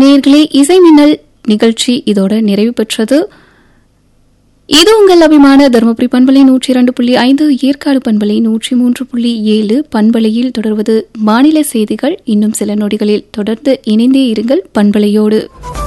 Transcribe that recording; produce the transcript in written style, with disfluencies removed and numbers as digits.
நேயர்களே, இசை மின்னல் நிகழ்ச்சி இதோட நிறைவு பெற்றது. இது உங்கள் அபிமான தருமபுரி பண்பலை 102.5, ஏற்காடு பண்பலை 103.7 பண்பலையில் தொடர்வது மாநில செய்திகள். இன்னும் சில நொடிகளில் தொடர்ந்து இணைந்தே இருங்கள் பண்பலையோடு.